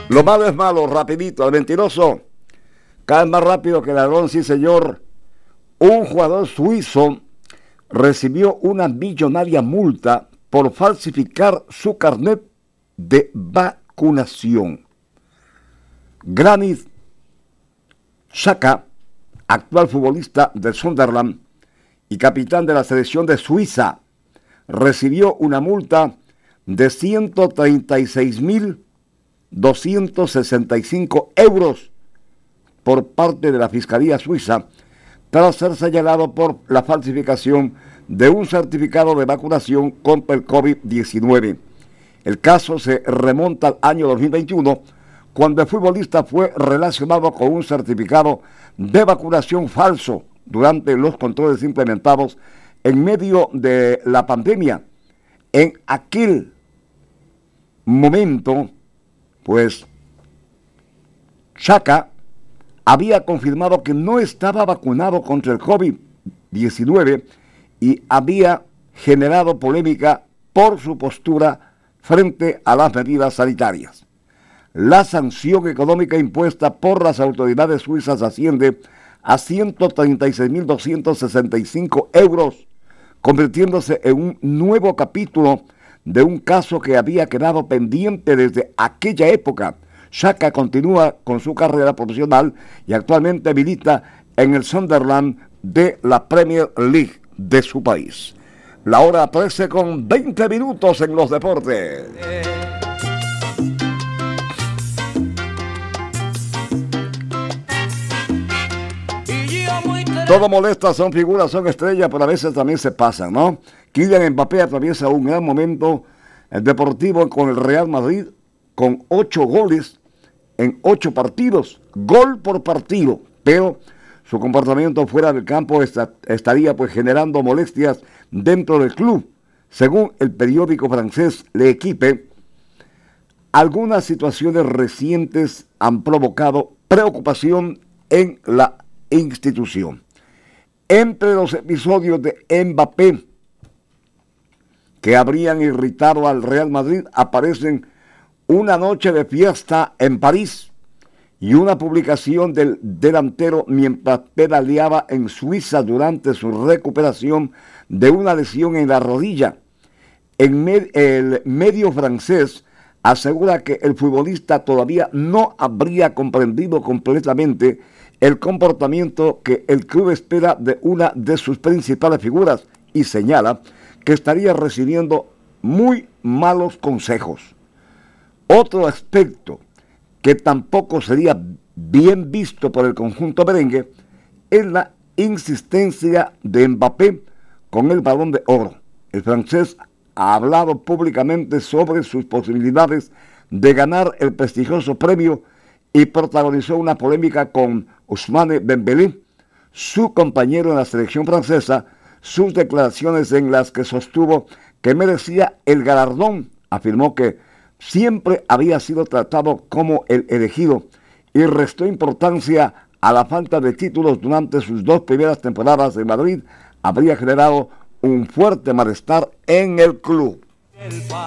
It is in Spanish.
Lo malo es malo, rapidito. El mentiroso cae más rápido que el ladrón, sí señor. Un jugador suizo recibió una millonaria multa por falsificar su carnet de vacunación. Granit Xhaka, actual futbolista del Sunderland y capitán de la selección de Suiza, recibió una multa de 136.265 euros por parte de la Fiscalía Suiza tras ser señalado por la falsificación de un certificado de vacunación contra el COVID-19. El caso se remonta al año 2021, cuando el futbolista fue relacionado con un certificado de vacunación falso durante los controles implementados en medio de la pandemia. En aquel momento, pues, Xhaka había confirmado que no estaba vacunado contra el COVID-19 y había generado polémica por su postura frente a las medidas sanitarias. La sanción económica impuesta por las autoridades suizas asciende a 136.265 euros, convirtiéndose en un nuevo capítulo de un caso que había quedado pendiente desde aquella época. Xhaka continúa con su carrera profesional y actualmente milita en el Sunderland de la Premier League de su país. La hora 13:20 en los deportes. Todo molesta, son figuras, son estrellas, pero a veces también se pasan, ¿no? Kylian Mbappé atraviesa un gran momento deportivo con el Real Madrid, con 8 goles en 8 partidos, gol por partido, pero su comportamiento fuera del campo estaría pues generando molestias dentro del club. Según el periódico francés L'Équipe, algunas situaciones recientes han provocado preocupación en la institución. Entre los episodios de Mbappé que habrían irritado al Real Madrid aparecen una noche de fiesta en París y una publicación del delantero mientras pedaleaba en Suiza durante su recuperación de una lesión en la rodilla. El medio francés asegura que el futbolista todavía no habría comprendido completamente el comportamiento que el club espera de una de sus principales figuras y señala que estaría recibiendo muy malos consejos. Otro aspecto que tampoco sería bien visto por el conjunto merengue es la insistencia de Mbappé con el Balón de Oro. El francés ha hablado públicamente sobre sus posibilidades de ganar el prestigioso premio y protagonizó una polémica con Ousmane Dembélé, su compañero en la selección francesa, sus declaraciones en las que sostuvo que merecía el galardón. Afirmó que siempre había sido tratado como el elegido y restó importancia a la falta de títulos durante sus 2 primeras temporadas en Madrid. Habría generado un fuerte malestar en el club.